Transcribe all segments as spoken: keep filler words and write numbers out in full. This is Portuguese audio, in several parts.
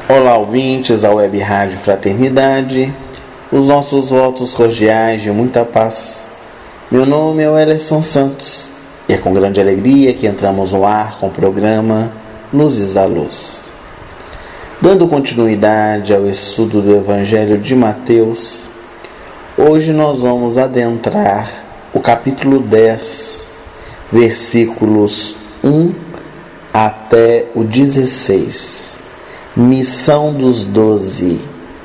Olá, ouvintes da Web Rádio Fraternidade, os nossos votos cordiais de muita paz. Meu nome é Wellerson Santos e é com grande alegria que entramos no ar com o programa Luzes da Luz. Dando continuidade ao estudo do Evangelho de Mateus, hoje nós vamos adentrar o capítulo dez, versículos um até o dezesseis. Missão dos doze.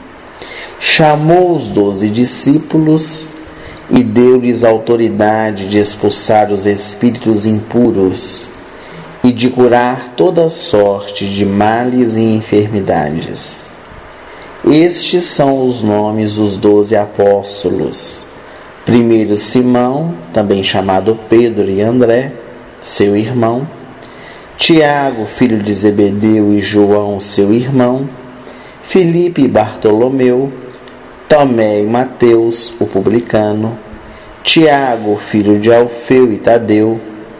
Chamou os doze discípulos e deu-lhes autoridade de expulsar os espíritos impuros e de curar toda sorte de males e enfermidades. Estes são os nomes dos doze apóstolos. Primeiro Simão, também chamado Pedro, e André, seu irmão. Tiago, filho de Zebedeu, e João, seu irmão. Filipe e Bartolomeu. Tomé e Mateus, o publicano. Tiago, filho de Alfeu e Tadeu.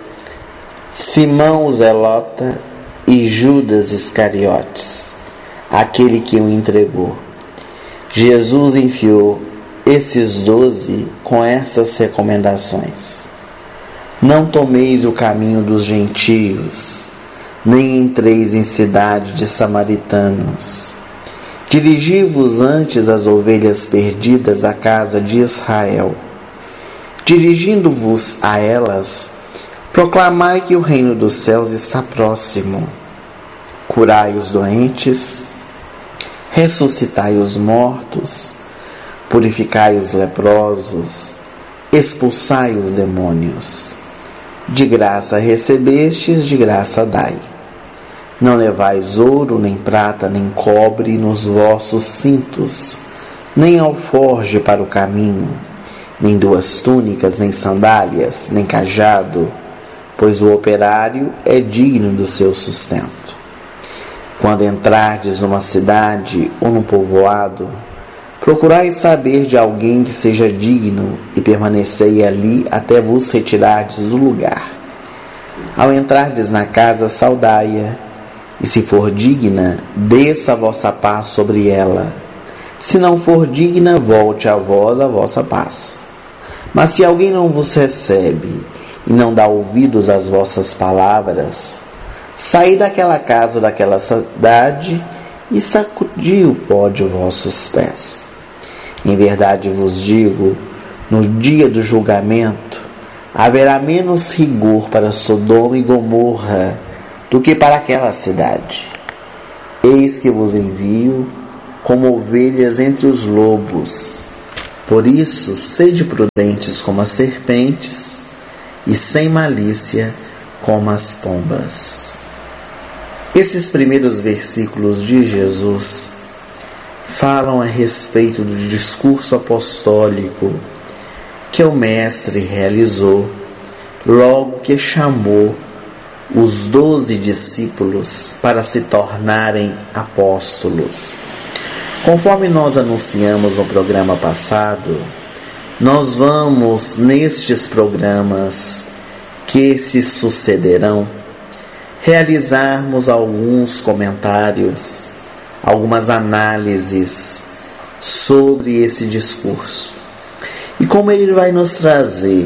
Simão o Zelota e Judas Iscariotes, aquele que o entregou. Jesus enviou esses doze com essas recomendações: não tomeis o caminho dos gentios, nem entreis em cidade de samaritanos. Dirigi-vos antes às ovelhas perdidas à casa de Israel. Dirigindo-vos a elas, proclamai que o reino dos céus está próximo. Curai os doentes, ressuscitai os mortos, purificai os leprosos, expulsai os demônios. De graça recebestes, de graça dai. Não levais ouro, nem prata, nem cobre nos vossos cintos, nem alforje para o caminho, nem duas túnicas, nem sandálias, nem cajado, pois o operário é digno do seu sustento. Quando entrardes numa cidade ou num povoado, procurai saber de alguém que seja digno e permanecei ali até vos retirardes do lugar. Ao entrardes na casa, saudai-a, e se for digna, desça a vossa paz sobre ela. Se não for digna, volte a vós a vossa paz. Mas se alguém não vos recebe e não dá ouvidos às vossas palavras, saí daquela casa ou daquela cidade e sacudi o pó de vossos pés. Em verdade vos digo, no dia do julgamento, haverá menos rigor para Sodoma e Gomorra do que para aquela cidade. Eis que vos envio como ovelhas entre os lobos. Por isso, sede prudentes como as serpentes e sem malícia como as pombas. Esses primeiros versículos de Jesus falam a respeito do discurso apostólico que o Mestre realizou logo que chamou os doze discípulos para se tornarem apóstolos. Conforme nós anunciamos no programa passado, nós vamos, nestes programas que se sucederão, realizarmos alguns comentários, algumas análises sobre esse discurso. E como ele vai nos trazer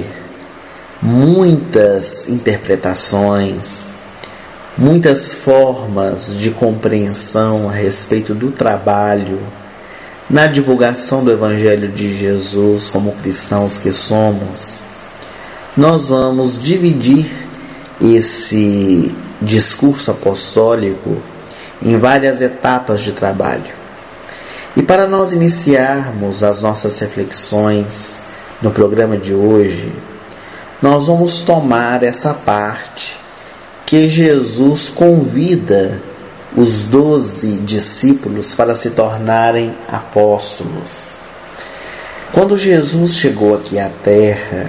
muitas interpretações, muitas formas de compreensão a respeito do trabalho na divulgação do Evangelho de Jesus como cristãos que somos, nós vamos dividir esse discurso apostólico em várias etapas de trabalho. E para nós iniciarmos as nossas reflexões no programa de hoje, nós vamos tomar essa parte que Jesus convida os doze discípulos para se tornarem apóstolos. Quando Jesus chegou aqui à Terra,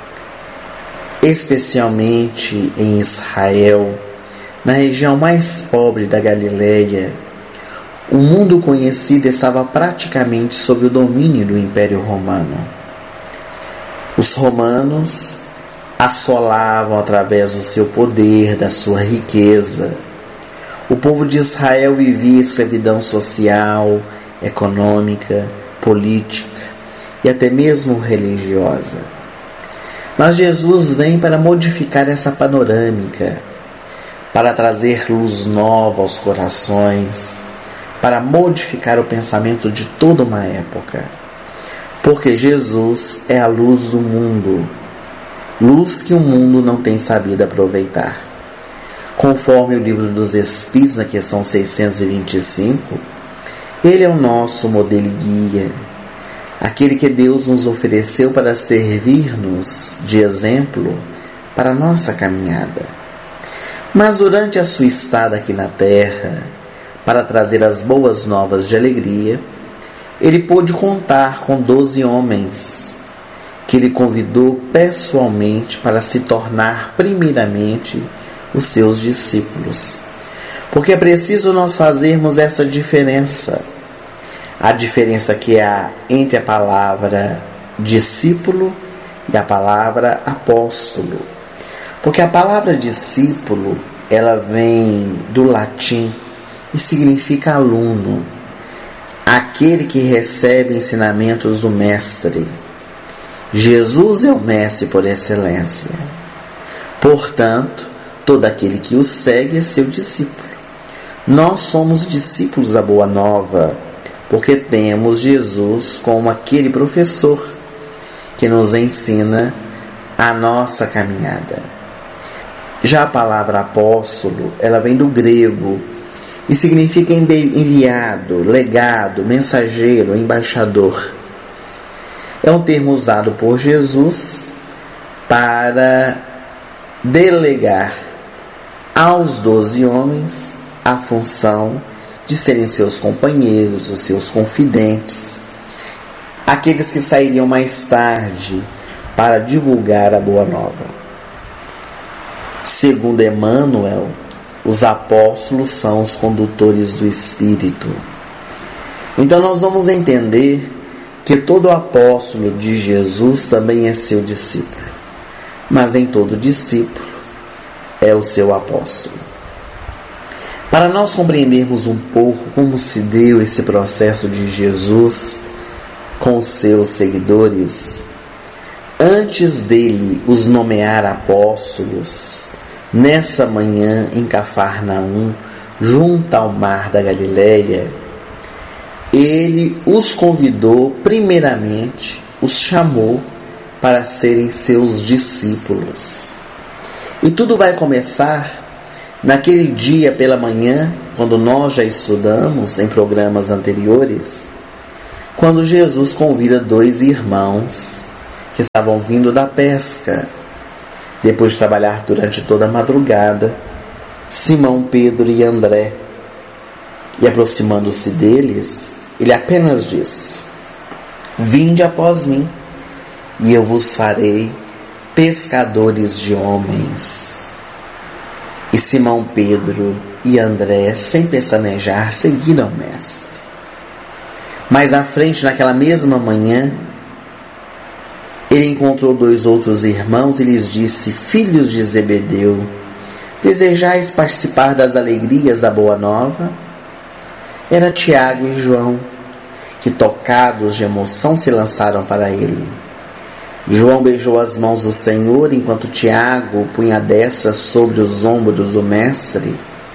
especialmente em Israel, na região mais pobre da Galileia, o mundo conhecido estava praticamente sob o domínio do Império Romano. Os romanos assolavam através do seu poder, da sua riqueza, O povo de Israel vivia escravidão social, econômica, política e até mesmo religiosa. Mas Jesus vem para modificar essa panorâmica, para trazer luz nova aos corações, para modificar o pensamento de toda uma época. Porque Jesus é a luz do mundo, luz que o mundo não tem sabido aproveitar. Conforme o Livro dos Espíritos, na questão seiscentos e vinte e cinco, Ele é o nosso modelo e guia, aquele que Deus nos ofereceu para servir-nos de exemplo para a nossa caminhada. Mas durante a sua estada aqui na Terra, para trazer as boas novas de alegria, Ele pôde contar com doze homens, que Ele convidou pessoalmente para se tornar primeiramente os seus discípulos. Porque é preciso nós fazermos essa diferença, a diferença que há entre a palavra discípulo e a palavra apóstolo. Porque a palavra discípulo, ela vem do latim e significa aluno, aquele que recebe ensinamentos do mestre. Jesus é o mestre por excelência. Portanto, todo aquele que o segue é seu discípulo. Nós somos discípulos da Boa Nova, porque temos Jesus como aquele professor que nos ensina a nossa caminhada. Já a palavra apóstolo, ela vem do grego e significa enviado, legado, mensageiro, embaixador. É um termo usado por Jesus para delegar aos doze homens a função de serem seus companheiros, os seus confidentes, aqueles que sairiam mais tarde para divulgar a Boa Nova. Segundo Emmanuel, os apóstolos são os condutores do Espírito. Então nós vamos entender que todo apóstolo de Jesus também é seu discípulo, mas em todo discípulo é o seu apóstolo. Para nós compreendermos um pouco como se deu esse processo de Jesus com os seus seguidores, antes dele os nomear apóstolos, nessa manhã em Cafarnaum, junto ao mar da Galileia, ele os convidou primeiramente, os chamou para serem seus discípulos. E tudo vai começar naquele dia pela manhã, quando nós já estudamos em programas anteriores, quando Jesus convida dois irmãos que estavam vindo da pesca, depois de trabalhar durante toda a madrugada, Simão, Pedro e André. E aproximando-se deles, ele apenas disse: vinde após mim, e eu vos farei pescadores de homens. E Simão, Pedro e André, sem pestanejar, seguiram o mestre. Mais à frente, naquela mesma manhã, ele encontrou dois outros irmãos e lhes disse: filhos de Zebedeu, desejais participar das alegrias da Boa Nova? Era Tiago e João, que tocados de emoção se lançaram para ele. João beijou as mãos do Senhor, enquanto Tiago punha a destra sobre os ombros do mestre.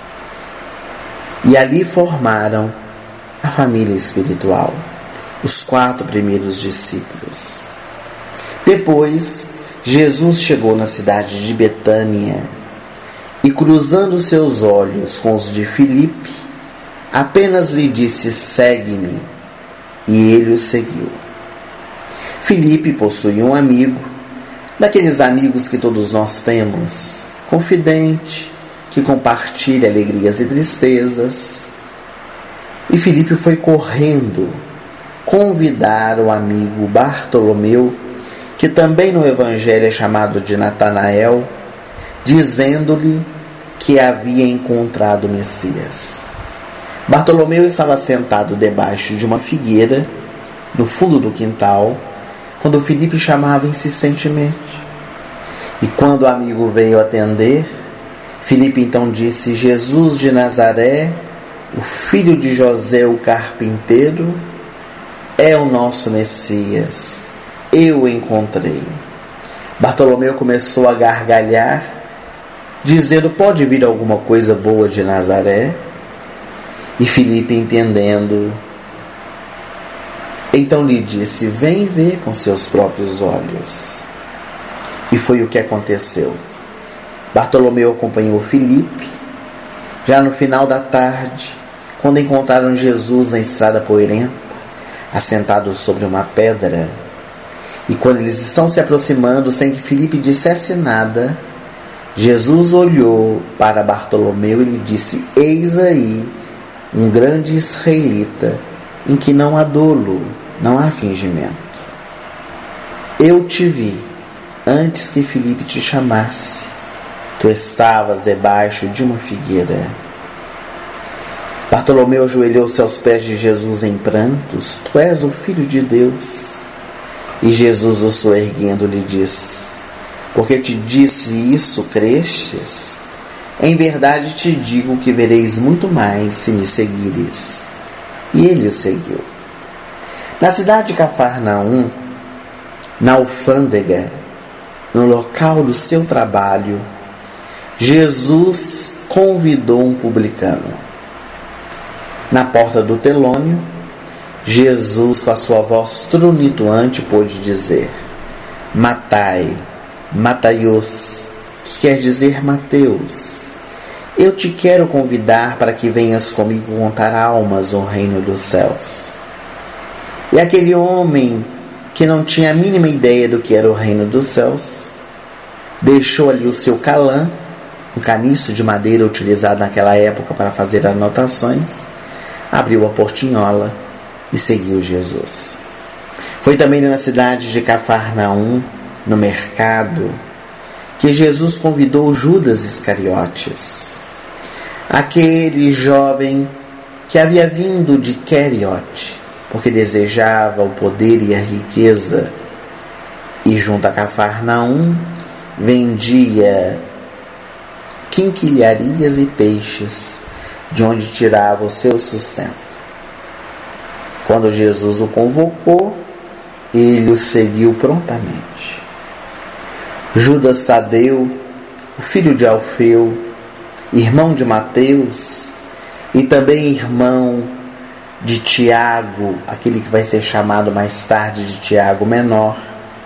E ali formaram a família espiritual, os quatro primeiros discípulos. Depois, Jesus chegou na cidade de Betânia e, cruzando seus olhos com os de Filipe, apenas lhe disse: segue-me, e ele o seguiu. Filipe possuía um amigo, daqueles amigos que todos nós temos, confidente, que compartilha alegrias e tristezas. E Filipe foi correndo convidar o amigo Bartolomeu, que também no Evangelho é chamado de Natanael, dizendo-lhe que havia encontrado o Messias. Bartolomeu estava sentado debaixo de uma figueira, no fundo do quintal, quando Filipe chamava insistentemente. E quando o amigo veio atender, Filipe então disse: Jesus de Nazaré, o filho de José o carpinteiro, é o nosso Messias. Eu o encontrei. Bartolomeu começou a gargalhar, dizendo: pode vir alguma coisa boa de Nazaré? E Filipe, entendendo, então lhe disse: vem ver com seus próprios olhos. E foi o que aconteceu. Bartolomeu acompanhou Filipe. Já no final da tarde, quando encontraram Jesus na estrada poeirenta, assentado sobre uma pedra, e quando eles estão se aproximando sem que Filipe dissesse nada, Jesus olhou para Bartolomeu e lhe disse: eis aí um grande israelita, em que não há dolo, não há fingimento. Eu te vi antes que Filipe te chamasse. Tu estavas debaixo de uma figueira. Bartolomeu ajoelhou-se aos pés de Jesus em prantos. Tu és o Filho de Deus. E Jesus, o soerguendo, lhe disse: porque te disse isso, crestes? Em verdade te digo que vereis muito mais se me seguires. E ele o seguiu. Na cidade de Cafarnaum, na alfândega, no local do seu trabalho, Jesus convidou um publicano. Na porta do telônio, Jesus, com a sua voz tronitoante, pôde dizer: Matai, Mataios, que quer dizer Mateus, eu te quero convidar para que venhas comigo contar almas no reino dos céus. E aquele homem, que não tinha a mínima ideia do que era o reino dos céus, deixou ali o seu calã, um caniço de madeira utilizado naquela época para fazer anotações, abriu a portinhola e seguiu Jesus. Foi também na cidade de Cafarnaum, no mercado, que Jesus convidou Judas Iscariotes, aquele jovem que havia vindo de Queriote, porque desejava o poder e a riqueza, e junto a Cafarnaum vendia quinquilharias e peixes, de onde tirava o seu sustento. Quando Jesus o convocou, ele o seguiu prontamente. Judas Tadeu, o filho de Alfeu, irmão de Mateus, e também irmão de Tiago, aquele que vai ser chamado mais tarde de Tiago Menor,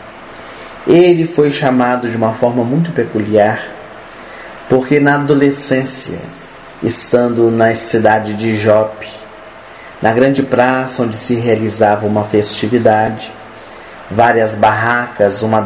ele foi chamado de uma forma muito peculiar, porque na adolescência, estando na cidade de Jope, na grande praça onde se realizava uma festividade, várias barracas, uma